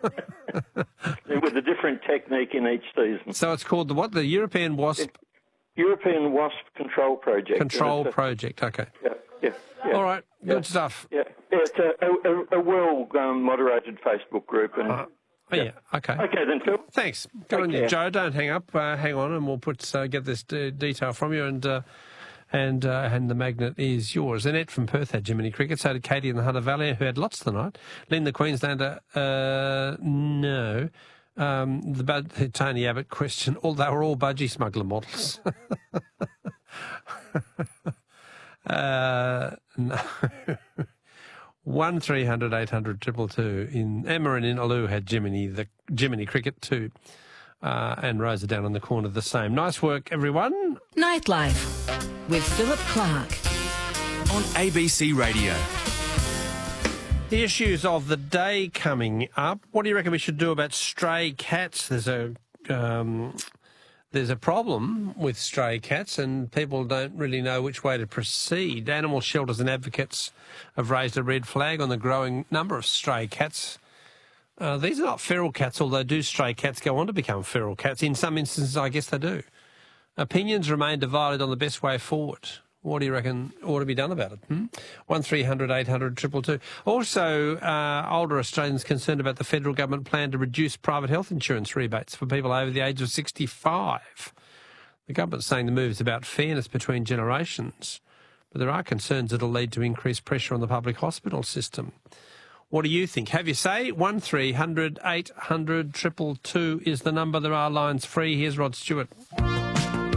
with a different technique in each season. So it's called the what? The European Wasp? European Wasp Control Project. Project, okay. Yeah. All right, good stuff. Yeah, it's a well-moderated Facebook group. And, okay. Okay then, Phil. Thanks. Good on you, Joe. Don't hang up. Hang on, and we'll get this detail from you, and the magnet is yours. Annette from Perth had Jiminy Cricket. So did Katie in the Hunter Valley, who had lots tonight. Lynn the Queenslander, no. The Tony Abbott question, they were all budgie smuggler models. No. 1300 800 222 in Emma and Inaloo had Jiminy Cricket too, and Rosa down on the corner the same. Nice work, everyone. Nightlife with Philip Clark on ABC Radio. The issues of the day coming up. What do you reckon we should do about stray cats? There's a problem with stray cats, and people don't really know which way to proceed. Animal shelters and advocates have raised a red flag on the growing number of stray cats. These are not feral cats, although do stray cats go on to become feral cats? In some instances, I guess they do. Opinions remain divided on the best way forward. What do you reckon ought to be done about it? 1300 800 222. Also, older Australians concerned about the federal government plan to reduce private health insurance rebates for people over the age of 65. The government's saying the move is about fairness between generations, but there are concerns it'll lead to increased pressure on the public hospital system. What do you think? Have your say. 1300 800 222 is the number. There are lines free. Here's Rod Stewart.